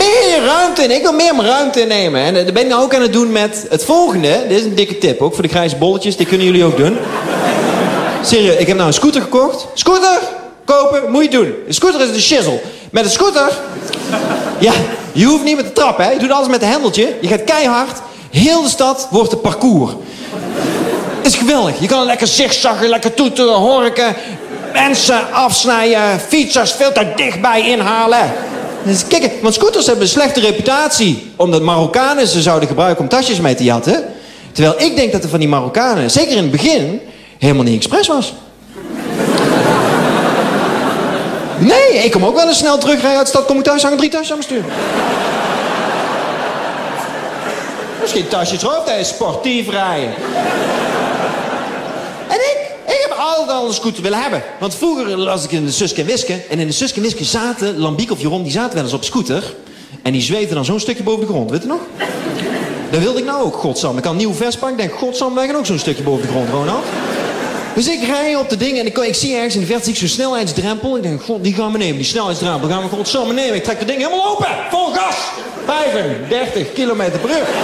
meer ruimte in. Ik wil meer ruimte innemen. En dat ben ik nou ook aan het doen met het volgende. Dit is een dikke tip, ook voor de grijze bolletjes. Die kunnen jullie ook doen. Serieus, ik heb nou een scooter gekocht. Scooter kopen, moet je doen. Een scooter is een shizzle. Met een scooter... Ja, je hoeft niet met de trap, hè. Je doet alles met een hendeltje. Je gaat keihard. Heel de stad wordt een parcours. Het is geweldig. Je kan lekker zigzaggen, lekker toeteren, horken. Mensen afsnijden, fietsers veel te dichtbij inhalen. Dus kijk, want scooters hebben een slechte reputatie. Omdat Marokkanen ze zouden gebruiken om tasjes mee te jatten. Terwijl ik denk dat er van die Marokkanen, zeker in het begin, helemaal niet expres was. Nee, ik kom ook wel eens snel terugrijden uit de stad. Kom ik thuis, hangen 3 tasjes aan mijn stuur. Misschien tasjes erop, dat is sportief rijden. En ik heb altijd al een scooter willen hebben. Want vroeger las ik in de Suske en Wiske. En in de Suske en Wiske zaten Lambiek of Jeroen, die zaten wel eens op scooter. En die zweefden dan zo'n stukje boven de grond, weet je nog? Dat wilde ik nou ook, godsam. Ik had een nieuwe Vespa, ik denk, godsam, wij gaan ook zo'n stukje boven de grond, Ronald. Dus ik rij op de dingen en ik zie ergens in de verte zo'n snelheidsdrempel. Ik denk, god, die gaan we nemen, die snelheidsdrempel. Gaan we godsamme nemen. Ik trek dat ding helemaal open, vol gas. 35 kilometer per uur.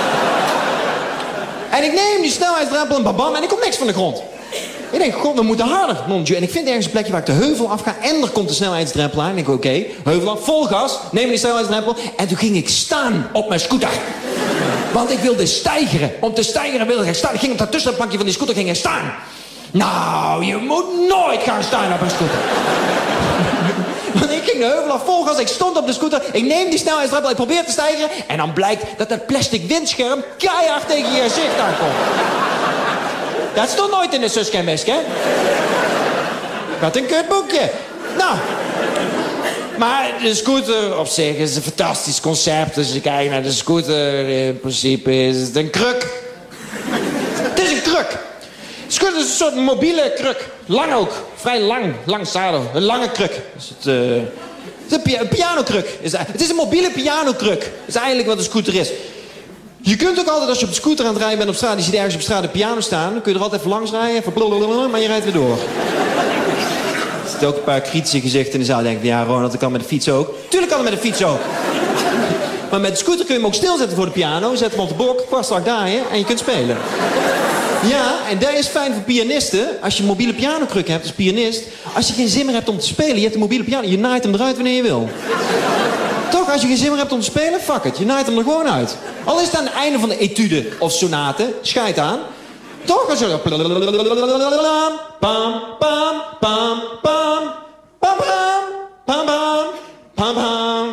En ik neem die snelheidsdrempel en babam en ik kom niks van de grond. Ik denk, god, we moeten harder, mon Dieu. En ik vind ergens een plekje waar ik de heuvel af ga en er komt de snelheidsdrempel aan. En ik denk, oké, heuvel af, vol gas, neem die snelheidsdrempel. En toen ging ik staan op mijn scooter. Want ik wilde stijgeren. Om te stijgeren wilde ik staan. Ik ging op dat tussenplankje van die scooter ging ik staan. Nou, je moet nooit gaan staan op een scooter. Want ik ging de heuvel af, vol gas, ik stond op de scooter, ik neem die snelheidsdrempel, ik probeer te stijgen en dan blijkt dat dat plastic windscherm keihard tegen je gezicht aankomt. Dat stond nooit in de Suske en Wiske, hè? Wat een kutboekje. Nou, maar de scooter op zich is een fantastisch concept. Als je kijkt naar de scooter, in principe is het een kruk. Het is een kruk. Scooter is een soort mobiele kruk. Lang ook. Vrij lang zadel. Een lange kruk. Dus het is een pianokruk. Het is een mobiele pianokruk. Dat is eigenlijk wat een scooter is. Je kunt ook altijd, als je op de scooter aan het rijden bent op straat, je ziet ergens op straat een piano staan, dan kun je er altijd even langs rijden, even blablabla, maar je rijdt weer door. Er zitten ook een paar kritische gezichten in de zaal. Denken, ja Ronald, dat kan met de fiets ook. Tuurlijk kan het met de fiets ook. Maar met de scooter kun je hem ook stilzetten voor de piano, zet hem op de bok, kwartslag draaien en je kunt spelen. Ja, en dat is fijn voor pianisten. Als je een mobiele pianokruk hebt als pianist, als je geen zin meer hebt om te spelen, je hebt een mobiele piano, je naait hem eruit wanneer je wil. Toch, als je geen zin meer hebt om te spelen, fuck it. Je naait hem er gewoon uit. Al is het aan het einde van de etude of sonate, scheid aan. Toch, als je... Pam, pam, pam, pam, pam, pam, pam, pam, pam.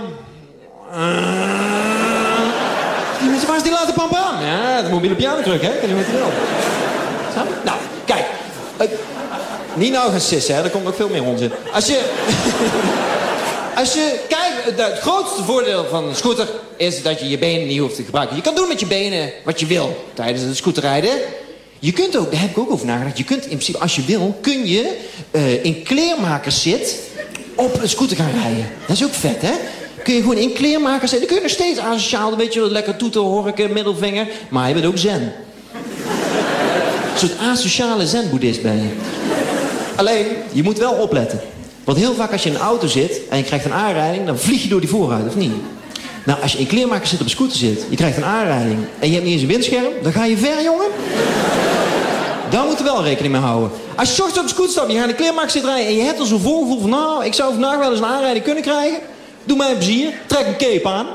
Die mensen, waar is die later pam, pam? Ja, de mobiele pianokruk, hè? Kan je wat wel. Nou, kijk. Niet nou gaan sissen, hè? Er komt nog veel meer onzin. Als je kijkt, het grootste voordeel van een scooter is dat je je benen niet hoeft te gebruiken. Je kan doen met je benen wat je wil tijdens het scooterrijden. Je kunt ook, daar heb ik ook over nagedacht, je kunt in principe, als je wil, kun je in kleermakerszit op een scooter gaan rijden. Dat is ook vet, hè? Kun je gewoon in kleermakerszit, dan kun je nog steeds asociaal, weet je wel, lekker toeten, horken, middelvinger. Maar je bent ook zen. Een soort asociale zen-boeddhist ben je. Alleen, je moet wel opletten. Want heel vaak als je in een auto zit en je krijgt een aanrijding, dan vlieg je door die voorruit, of niet? Nou, als je in kleermakers zit op een scooter zit, je krijgt een aanrijding en je hebt niet eens een windscherm, dan ga je ver, jongen. Daar moet je wel rekening mee houden. Als je ochtends op de scooter stapt, je gaat in de kleermaker zitten rijden en je hebt al zo'n voorgevoel van, nou, ik zou vandaag wel eens een aanrijding kunnen krijgen. Doe mij een plezier, trek een cape aan.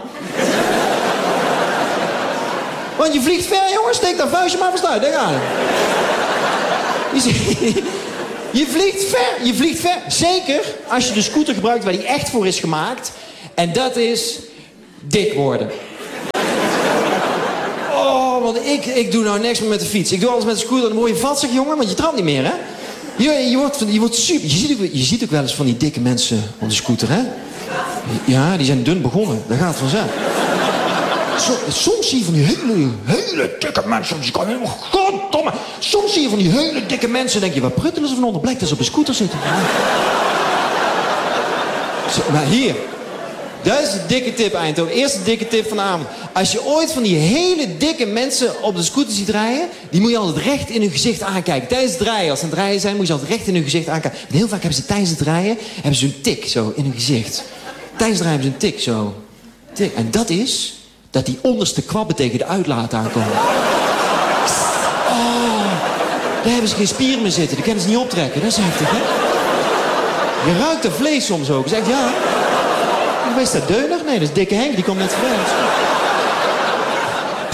Want je vliegt ver, jongen, steek dat vuistje maar vast uit, daar ga je. Je vliegt ver. Zeker als je de scooter gebruikt waar die echt voor is gemaakt. En dat is dik worden. Oh, want ik doe nou niks meer met de fiets. Ik doe alles met de scooter. Dan word je vatsig, jongen, want je trapt niet meer, hè? Je wordt super. Je ziet ook wel eens van die dikke mensen op de scooter, hè? Ja, die zijn dun begonnen. Daar gaat het vanzelf. Soms zie je van die hele dikke mensen. Die kan helemaal goddomme. Soms zie je van die hele dikke mensen. En denk je, waar pruttelen ze van onder? Blijkt dat ze op een scooter zitten. Maar hier. Dat is de dikke tip, Eindhoven. Eerste dikke tip van de avond. Als je ooit van die hele dikke mensen op de scooter ziet rijden, die moet je altijd recht in hun gezicht aankijken. Tijdens het rijden, als ze aan het rijden zijn, moet je altijd recht in hun gezicht aankijken. Want heel vaak hebben ze tijdens het rijden een tik zo in hun gezicht. Tijdens het rijden hebben ze een tik zo. En dat is dat die onderste kwabben tegen de uitlaat aankomen. Oh, daar hebben ze geen spieren meer zitten. Die kunnen ze niet optrekken. Dat is heftig, hè? Je ruikt er vlees soms ook. Zegt ja. Wees dat deuner? Nee, dat is Dikke Henk. Die komt net voorbij.